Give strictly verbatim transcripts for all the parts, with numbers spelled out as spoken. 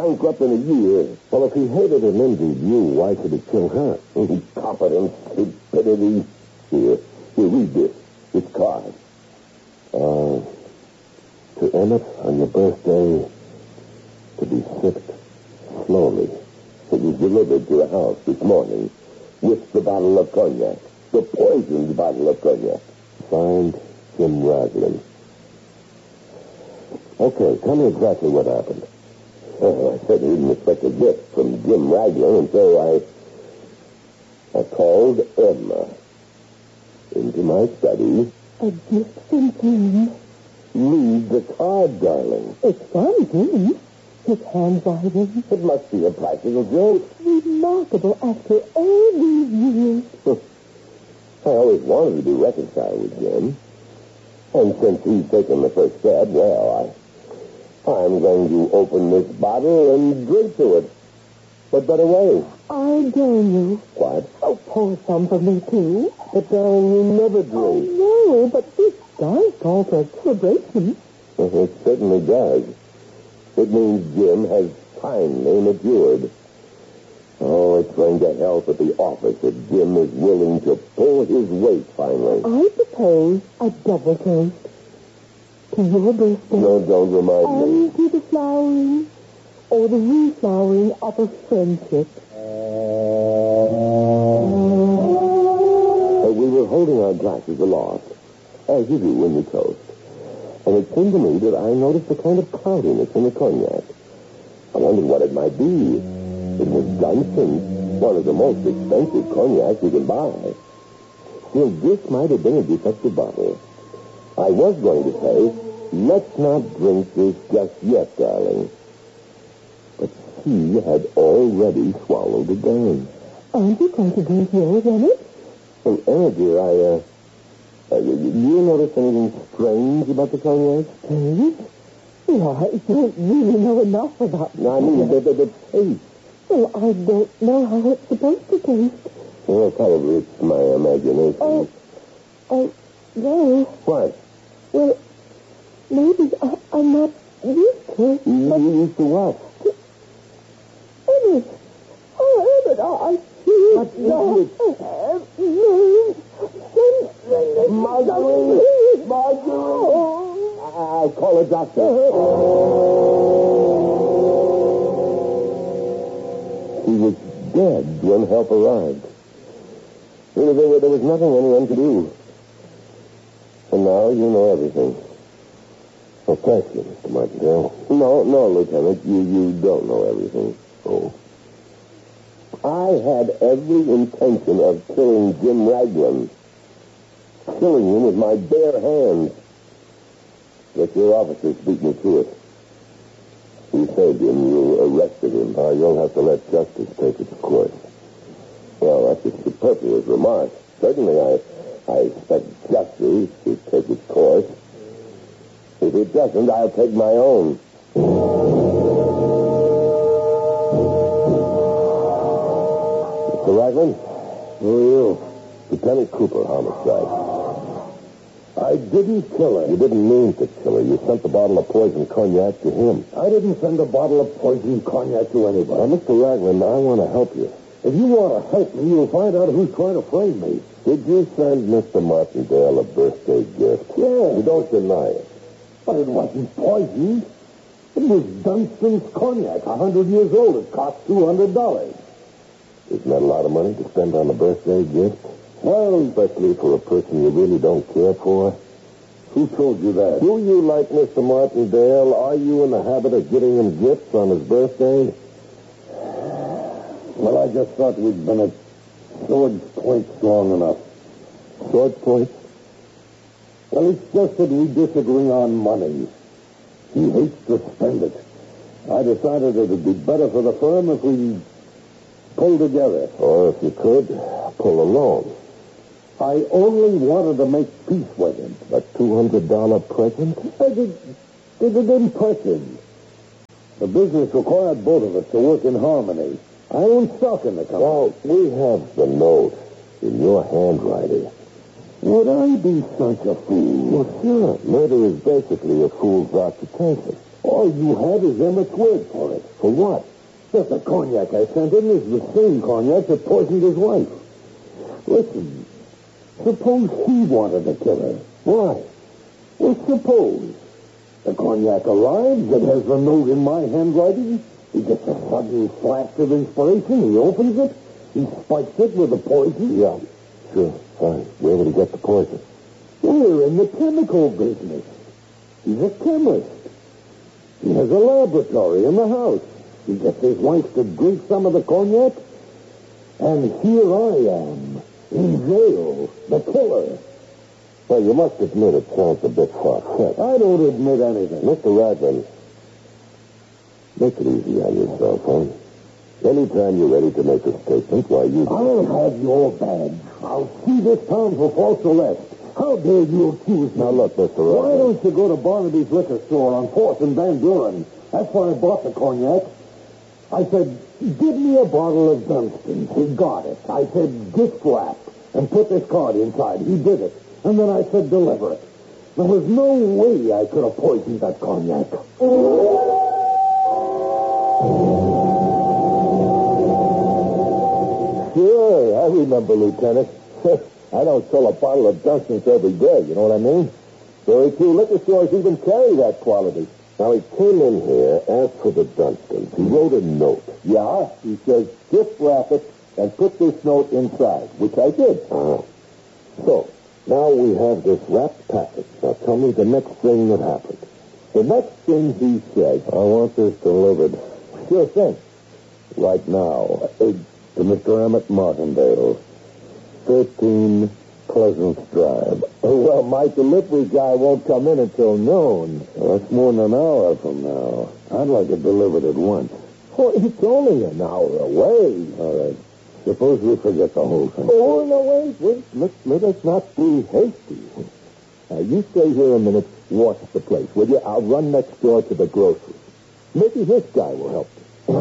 bankrupt in a year. Well, if he hated and envied you, why should he kill her? Incompetence, stupidity. Here, here, read this. This card. Uh, to Emmett, on your birthday, to be sipped slowly. It was delivered to the house this morning with the bottle of cognac. The poisoned bottle of cognac. Signed, Jim Raglan. Okay, tell me exactly what happened. Oh, I certainly didn't expect a gift from Jim Raglan, and so I... I called Emma into my study. A gift from Jim. Read the card, darling. It's from Jim. His handwriting. It must be a practical joke. Remarkable after all these years. I always wanted to be reconciled with Jim. And since he's taken the first step, well, I, I'm going to open this bottle and drink to it. What better way? I dare you. What? Oh, pour some for me, too. But, darling, you never Oh, drink. no, but this does call for a celebration. It certainly does. It means Jim has finally matured. Oh, it's going to help at the office if Jim is willing to pull his weight finally. I propose a double toast. To your birthday. No, don't remind me. And to the flowering or the reflowering of a friendship. Uh, we were holding our glasses aloft, as you do when you toast. And it seemed to me that I noticed a kind of cloudiness in the cognac. I wondered what it might be. It was Dunston's, one of the most expensive cognacs you can buy. Still, this might have been a defective bottle. I was going to say, let's not drink this just yet, darling. But he had already swallowed it down. Aren't you going to drink yours, Emmett? Well, Emma, dear, I, uh... Uh, you, you notice anything strange about the cognac? Strange? Well, I don't really know enough about No, I mean the, the, the taste. Well, I don't know how it's supposed to taste. Well, probably it's my imagination. Oh, oh, no. What? Well, maybe I, I'm not used to it. You but- used to what? Emmett. Oh, Emmett, I feel... What is no. it? Uh, no. Marjorie! Marjorie! I'll call a doctor. He was dead when help arrived. Really, there, there was nothing anyone could do. And now you know everything. Well, thank you, Mister Martindale. No, no, Lieutenant, you, you don't know everything. Oh. I had every intention of killing Jim Raglan. Killing him with my bare hands. But your officers beat me to it. You saved him. You arrested him. Uh, you'll have to let justice take its course. Well, that's a superfluous remark. Certainly, I, I expect justice to take its course. If it doesn't, I'll take my own. Mister Raglan? Who are you? Lieutenant Cooper, homicide. I didn't kill her. You didn't mean to kill her. You sent the bottle of poison cognac to him. I didn't send a bottle of poison cognac to anybody. Now, Mister Raglan, I want to help you. If you want to help me, you'll find out who's trying to frame me. Did you send Mister Martindale a birthday gift? Yeah. You don't deny it. But it wasn't poison. It was Dunston's cognac, a hundred years old. It cost two hundred dollars. Isn't that a lot of money to spend on a birthday gift? Well, especially for a person you really don't care for. Who told you that? Do you like Mister Martindale? Are you in the habit of getting him gifts on his birthday? Well, I just thought we'd been at sword's point strong enough. Sword's point? Well, it's just that we disagree on money. He hates to spend it. I decided it'd be better for the firm if we pull together. Or if you could, pull alone. I only wanted to make peace with him. A two hundred dollars present? I did, did it impress him. The business required both of us to work in harmony. I own stock in the company. Well, we have the note in your handwriting. Would I be such a fool? Well, sure. Murder is basically a fool's occupation. All you had is Emmett's word for it. For what? That the cognac I sent him is the same cognac that poisoned his wife. Listen, suppose he wanted to kill her. Why? Well, suppose the cognac arrives, it has the note in my handwriting. He gets a sudden flash of inspiration. He opens it. He spikes it with the poison. Yeah, sure, fine. Where would he get the poison? We're in the chemical business. He's a chemist. He has a laboratory in the house. He gets his wife to drink some of the cognac, and here I am, in jail, the killer. Well, you must admit it sounds a bit far-fetched. I don't admit anything. Mister Ragland, make it easy on yourself, huh? Anytime you're ready to make a statement, why, you... I'll have your badge. I'll see this town for false arrest. How dare you accuse me? Now, look, Mister Why Ragland. don't you go to Barnaby's liquor store on fourth and Van Buren? That's where I bought the cognac. I said, give me a bottle of Dunstan. He got it. I said, gift wrap, and put this card inside. He did it. And then I said, deliver it. There was no way I could have poisoned that cognac. Sure, I remember, Lieutenant. I don't sell a bottle of Dunstans every day, you know what I mean? Very few liquor stores even carry that quality. Now, he came in here, asked for the Dunstans. He wrote a note. Yeah, he says, gift wrap it and put this note inside, which I did. Uh-huh. So, now we have this wrapped package. Now, tell me the next thing that happened. The next thing he said, I want this delivered. sure thing, Right now. uh, to Mister Emmett Martindale, thirteen Pleasant Drive. Oh, well, my delivery guy won't come in until noon. Well, that's more than an hour from now. I'd like it delivered at once. Oh, it's only an hour away. All right. Suppose we forget the whole thing. Oh, no, wait, wait. Let, let us not be hasty. Now, you stay here a minute, watch the place, will you? I'll run next door to the grocery. Maybe this guy will help me.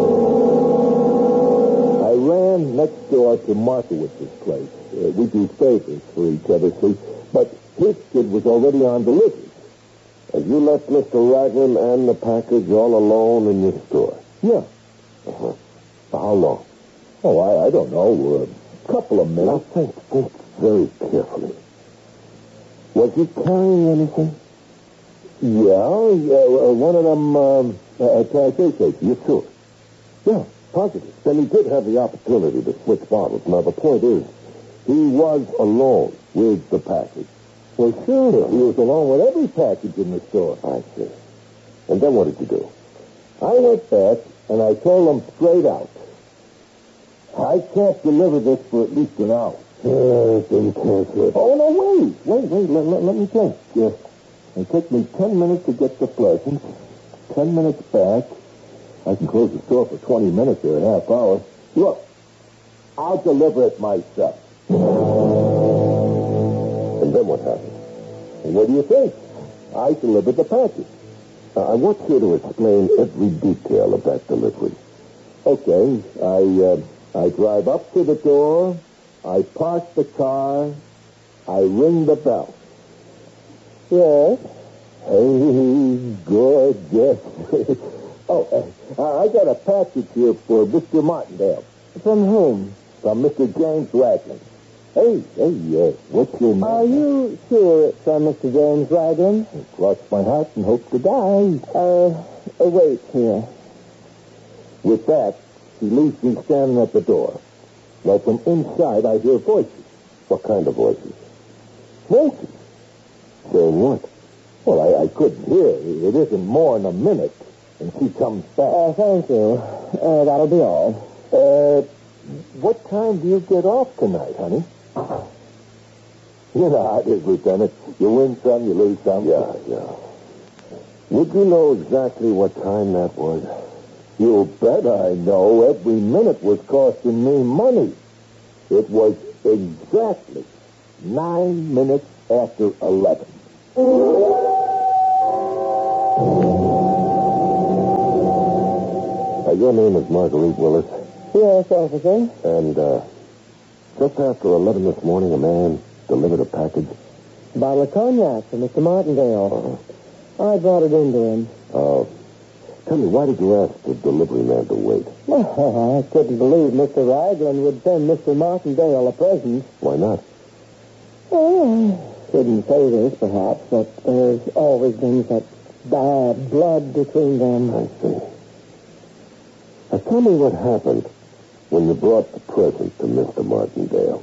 I ran next door to Markowitz's place. Uh, we do favors for each other, see? But his kid was already on delivery. Uh, you left Mister Ragland and the package all alone in your store? Yeah. Uh-huh. For how long? Oh, I, I don't know. A couple of Now, minutes. think, think very carefully. Was he carrying anything? Yeah, yeah uh, one of them um, uh, attaché cases. You sure? Yeah, positive. Then he did have the opportunity to switch bottles. Now, the point is, he was alone with the package. Well, sure. He was along with every package in the store. I see. And then what did you do? I went back, and I told him straight out, I can't deliver this for at least an hour. Uh, then cancel it. Oh, no, wait. Wait, wait, let, let, let me think. Yes. It took me ten minutes to get to Pleasant, ten minutes back. I can close the store for twenty minutes or a half hour. Look, I'll deliver it myself. And then what happened? And what do you think? I delivered the package. Uh, I want you to explain every detail of that delivery. Okay, I uh, I drive up to the door, I park the car, I ring the bell. Yes? Hey, good, yes. oh, uh, I got a package here for Mister Martindale. From whom? From Mister James Ragland. Hey, hey, uh, what's your name? Are you sure it's from Mister James Ragland? Cross my heart and hope to die. Uh, uh, wait here. With that, he leaves me standing at the door. Well, from inside, I hear voices. What kind of voices? Voices? Saying what? Well, I, I couldn't hear. It isn't more than a minute. And she comes back. Uh, thank you. Uh, that'll be all. Uh, what time do you get off tonight, honey? You know how it is, Lieutenant. You win some, you lose some. Yeah, yeah. Would you know exactly what time that was? You bet I know. Every minute was costing me money. It was exactly nine minutes after eleven. Uh, your name is Marguerite Willis. Yes, officer. And, uh, just after eleven this morning, a man delivered a package. Bottle of cognac for Mister Martindale. Uh, I brought it into him. Oh. Tell me, why did you ask the delivery man to wait? Well, I couldn't believe Mister Ragland would send Mister Martindale a present. Why not? Oh, I shouldn't say this, perhaps, but there's always been such bad blood between them. I see. Now, tell me what happened when you brought the present to Mister Martindale.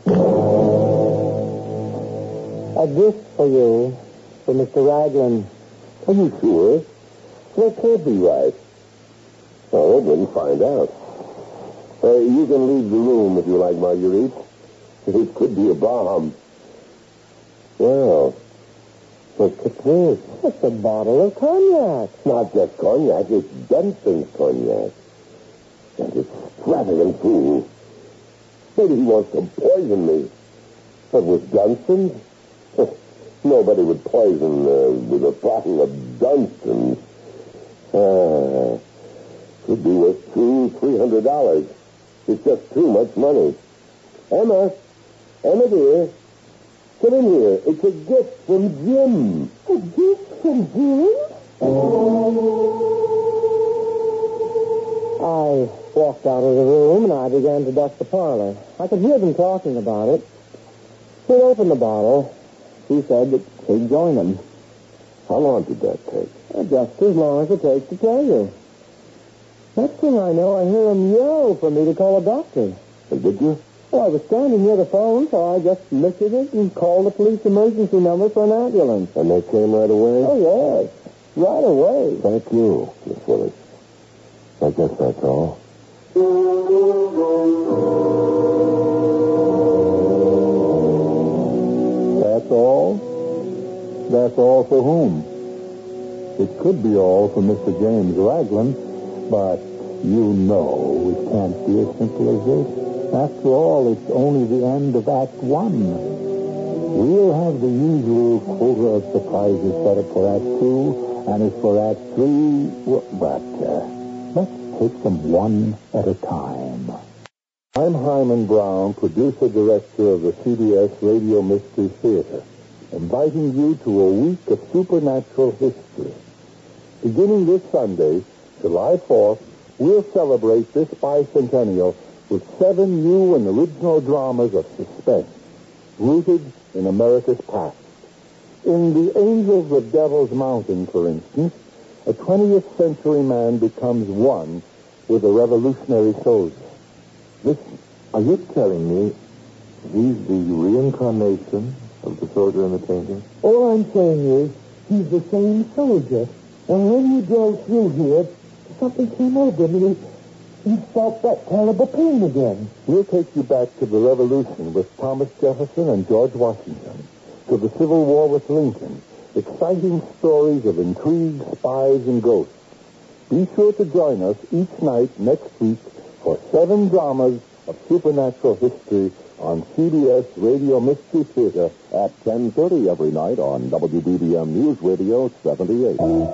A gift for you, for Mister Ragland. Are you sure? That can't be right. Oh, we wouldn't find out. Uh, you can leave the room if you like, Marguerite. It could be a bomb. Well, look at this. It's a bottle of cognac. It's not just cognac, it's Dunston's cognac. And it's extravagant fool. Maybe he wants to poison me. But with Dunston's? Nobody would poison uh, with a bottle of Dunston's. Ah, could be worth two, three hundred dollars. It's just too much money. Emma, Emma dear, come in here. It's a gift from Jim. A gift from Jim? I walked out of the room and I began to dust the parlor. I could hear them talking about it. He'd opened the bottle. He said that he'd join them. How long did that take? Uh, just as long as it takes to tell you. Next thing I know, I hear him yell for me to call a doctor. And did you? Well, I was standing near the phone, so I just lifted it and called the police emergency number for an ambulance. And they came right away? Oh, yes. Right away. Thank you, Miss Willis. I guess that's all. That's all? That's all for whom? It could be all for Mister James Ragland, but you know it can't be as simple as this. After all, it's only the end of Act One. We'll have the usual quota of surprises set up for Act Two, and as for Act Three, well, but uh, let's take them one at a time. I'm Hyman Brown, producer-director of the C B S Radio Mystery Theater, inviting you to a week of supernatural history. Beginning this Sunday, July fourth, we'll celebrate this bicentennial with seven new and original dramas of suspense, rooted in America's past. In The Angels of Devil's Mountain, for instance, a twentieth century man becomes one with a revolutionary soldier. Listen, are you telling me he's the reincarnation of the soldier in the painting? All I'm saying is, he's the same soldier. And when he drove through here, something came over him and he, he felt that terrible pain again. We'll take you back to the Revolution with Thomas Jefferson and George Washington, to the Civil War with Lincoln, exciting stories of intrigue, spies, and ghosts. Be sure to join us each night next week for seven dramas of supernatural history on C B S Radio Mystery Theater at ten thirty every night on W B B M News Radio seventy-eight.